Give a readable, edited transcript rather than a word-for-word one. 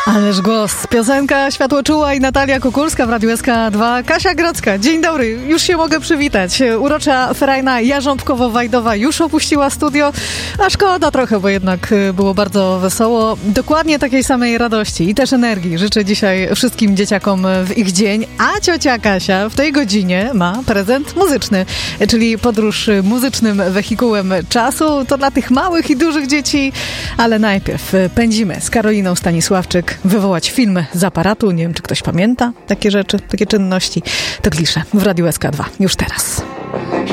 Ależ głos. Piosenka Światłoczuła i Natalia Kukulska w Radiu SK2. Kasia Grodzka, dzień dobry. Już się mogę przywitać. Urocza Ferajna Jarząbkowo-Wajdowa już opuściła studio, a szkoda trochę, bo jednak było bardzo wesoło. Dokładnie takiej samej radości i też energii życzę dzisiaj wszystkim dzieciakom w ich dzień, a ciocia Kasia w tej godzinie ma prezent muzyczny, czyli podróż muzycznym wehikułem czasu. To dla tych małych i dużych dzieci, ale najpierw pędzimy z Karoliną Stanisławczyk wywołać film z aparatu. Nie wiem, czy ktoś pamięta takie rzeczy, takie czynności. To klisze w Radiu SK2 już teraz.